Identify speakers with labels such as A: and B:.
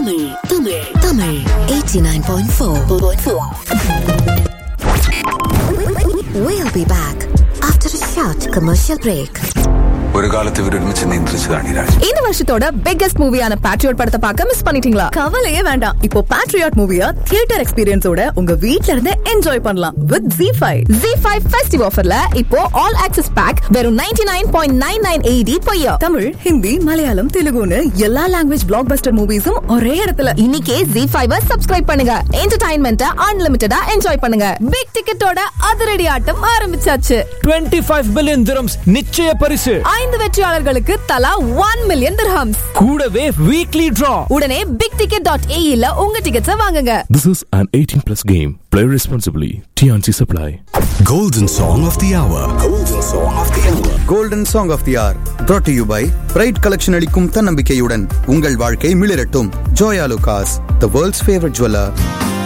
A: Tamil 89.4. We'll be back after a short commercial break.
B: ஒரு காலத்து விருது நின்றுச்சு ராணிராஜ்.
C: இந்த வருஷத்தோட பிக்கெஸ்ட் மூவியான பேட்ரியாட் படத்தை பார்க்க மிஸ் பண்ணிட்டீங்களா? கவலையே வேண்டாம். இப்போ பேட்ரியாட் மூவியா தியேட்டர் எக்ஸ்பீரியன்ஸோட உங்க வீட்ல இருந்து என்ஜாய் பண்ணலாம் with ZEE5. ZEE5 ஃபெஸ்டிவ் ஆஃபர்ல இப்போ ஆல் ஆக்சஸ் பேக் வெறும் 99.99 AED per year. Tamil, Hindi, Malayalam, தெலுங்குன்னு எல்லா லாங்குவேஜ் பிளாக்பஸ்டர் மூவிஸும் ஒரே இடத்துல. இன்னைக்கே ZEE5 சப்ஸ்கிரைப் பண்ணுங்க. என்டர்டைன்மெண்ட்டை அன்லிமிட்டடா என்ஜாய் பண்ணுங்க. பிக் டிக்கெட்டோட அதிரடி ஆட்டம் ஆரம்பிச்சாச்சு.
D: 25 பில்லியன் dirhams நிச்சய பரிசு.
C: 5 வெற்றியாளர்களுக்கு தலா 1 மில்லியன் dirhams.
D: கூடவே வீக்லி டிரா.
C: உடனே bigticket.ae ல உங்க டிக்கெட்ஸை வாங்குங்க.
E: This is an 18+ game. Play responsibly. TNC Supply.
F: Golden Song of the Hour.
G: Golden Song of the Hour brought to you by Pride Collection அளிக்கும் தன்னம்பிக்கையுடன் உங்கள் வாழ்க்கை மிளிரட்டும். Joya Lucas, the world's favorite jeweler.